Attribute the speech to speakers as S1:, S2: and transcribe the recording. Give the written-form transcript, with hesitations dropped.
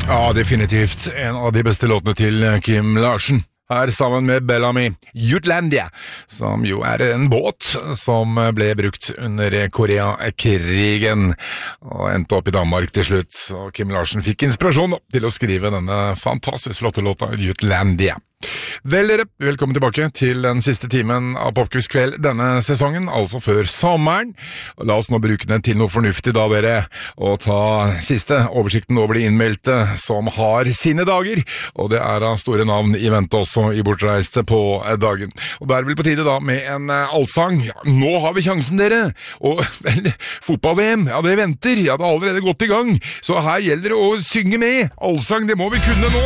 S1: Ja, definitivt en av de beste låtene til Kim Larsen. Her sammen med Bellamy, Jutlandia, som jo en båt som ble brukt under Koreakrigen, og endte opp i Danmark til slutt. Og Kim Larsen fikk inspirasjon til å skrive denne fantastisk flotte låta, Jutlandia. Vel dere, velkommen tilbake til den siste timen av Popquiz Kveld denne sesongen, altså før sommeren. La oss nå bruke den til noe fornuftig da dere, og ta siste oversikten over de innmeldte som har sine dager, og det av store navn i vente også i Bortreist på dagen. Og da det vel på tide da med en allsang. Ja, nå har vi sjansen dere, og vel, fotball-VM, ja det venter, ja det har allerede gått i gang, så her gjelder det å synge med. Allsang, det må vi kunne nå.